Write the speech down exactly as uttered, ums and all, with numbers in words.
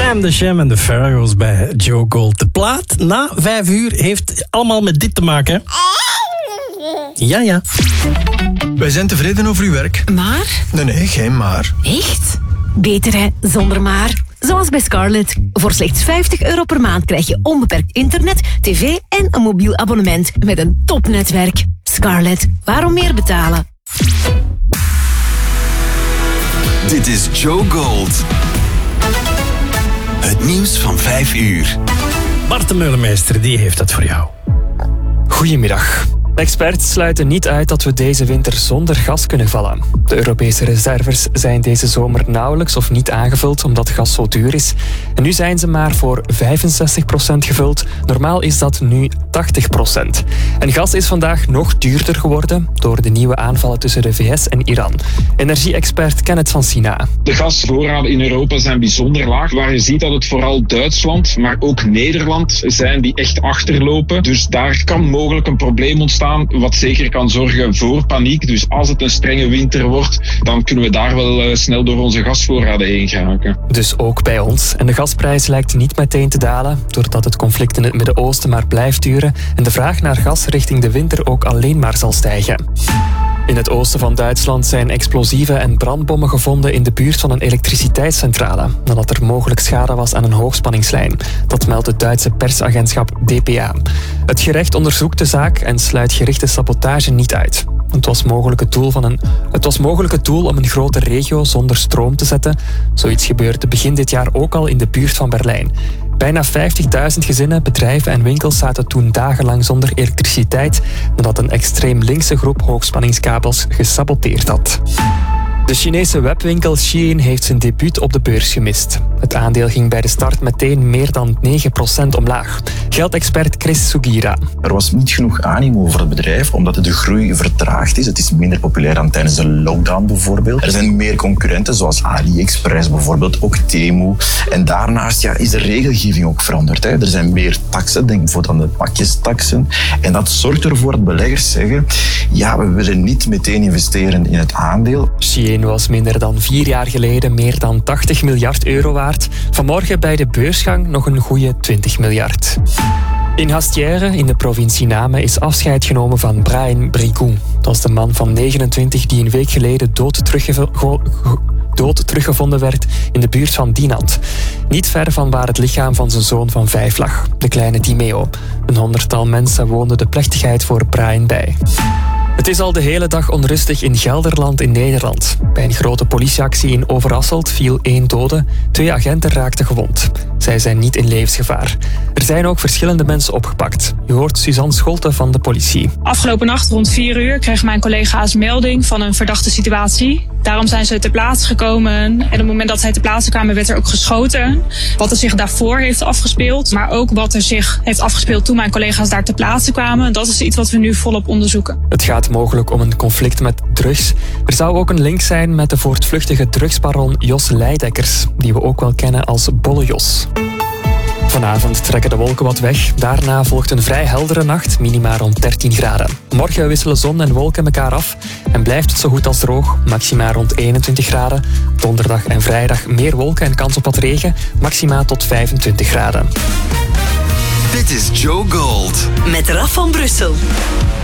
Sam the Sham en de Pharaohs bij Joe Gold. De plaat na vijf uur heeft allemaal met dit te maken. Ja, ja. Wij zijn tevreden over uw werk. Maar? Nee, nee, geen maar. Echt? Beter hè, zonder maar. Zoals bij Scarlett. Voor slechts vijftig euro per maand krijg je onbeperkt internet, tv en een mobiel abonnement met een topnetwerk. Scarlett, waarom meer betalen? Dit is Joe Gold. Het nieuws van vijf uur. Bart de Meulemeester, die heeft dat voor jou. Goedemiddag. Experts sluiten niet uit dat we deze winter zonder gas kunnen vallen. De Europese reserves zijn deze zomer nauwelijks of niet aangevuld omdat gas zo duur is. En nu zijn ze maar voor vijfenzestig procent gevuld. Normaal is dat nu tachtig procent. En gas is vandaag nog duurder geworden door de nieuwe aanvallen tussen de V S en Iran. Energie-expert Kenneth van Sina. De gasvoorraden in Europa zijn bijzonder laag, waar je ziet dat het vooral Duitsland, maar ook Nederland zijn die echt achterlopen. Dus daar kan mogelijk een probleem ontstaan, wat zeker kan zorgen voor paniek. Dus als het een strenge winter wordt, dan kunnen we daar wel uh, snel door onze gasvoorraden heen geraken. Dus ook bij ons. En de gasprijs lijkt niet meteen te dalen, doordat het conflict in het Midden-Oosten maar blijft duren en de vraag naar gas richting de winter ook alleen maar zal stijgen. In het oosten van Duitsland zijn explosieven en brandbommen gevonden in de buurt van een elektriciteitscentrale, nadat er mogelijk schade was aan een hoogspanningslijn. Dat meldt het Duitse persagentschap D P A. Het gerecht onderzoekt de zaak en sluit gerichte sabotage niet uit. Het was mogelijk het doel van een, het was mogelijk het doel om een grote regio zonder stroom te zetten. Zoiets gebeurde begin dit jaar ook al in de buurt van Berlijn. Bijna vijftigduizend gezinnen, bedrijven en winkels zaten toen dagenlang zonder elektriciteit nadat een extreem linkse groep hoogspanningskabels gesaboteerd had. De Chinese webwinkel Shein heeft zijn debuut op de beurs gemist. Het aandeel ging bij de start meteen meer dan negen procent omlaag. Geldexpert Chris Sugira. Er was niet genoeg animo voor het bedrijf, omdat de groei vertraagd is. Het is minder populair dan tijdens de lockdown bijvoorbeeld. Er zijn meer concurrenten, zoals AliExpress bijvoorbeeld, ook Temu. En daarnaast ja, is de regelgeving ook veranderd. Hè. Er zijn meer taxen, denk bijvoorbeeld aan de pakjestaxen. En dat zorgt ervoor dat beleggers zeggen, ja, we willen niet meteen investeren in het aandeel. Shein was minder dan vier jaar geleden meer dan tachtig miljard euro waard. Vanmorgen bij de beursgang nog een goede twintig miljard. In Hastière, in de provincie Namen, is afscheid genomen van Brian Brigou. Dat is de man van negenentwintig die een week geleden dood, teruggevo- dood teruggevonden werd in de buurt van Dinant. Niet ver van waar het lichaam van zijn zoon van vijf lag, de kleine Timeo. Een honderdtal mensen woonden de plechtigheid voor Brian bij. Het is al de hele dag onrustig in Gelderland in Nederland. Bij een grote politieactie in Overasselt viel één dode, twee agenten raakten gewond. Zij zijn niet in levensgevaar. Er zijn ook verschillende mensen opgepakt. Je hoort Suzanne Scholte van de politie. Afgelopen nacht rond vier uur kregen mijn collega's melding van een verdachte situatie. Daarom zijn ze ter plaatse gekomen en op het moment dat zij ter plaatse kwamen werd er ook geschoten. Wat er zich daarvoor heeft afgespeeld, maar ook wat er zich heeft afgespeeld toen mijn collega's daar ter plaatse kwamen. Dat is iets wat we nu volop onderzoeken. Het gaat mogelijk om een conflict met drugs. Er zou ook een link zijn met de voortvluchtige drugsbaron Jos Leidekkers, die we ook wel kennen als Bolle Jos. Vanavond trekken de wolken wat weg. Daarna volgt een vrij heldere nacht, minima rond dertien graden. Morgen wisselen zon en wolken elkaar af en blijft het zo goed als droog, maxima rond eenentwintig graden. Donderdag en vrijdag meer wolken en kans op wat regen, maxima tot vijfentwintig graden. Dit is Joe Gold. Met Raf van Brussel.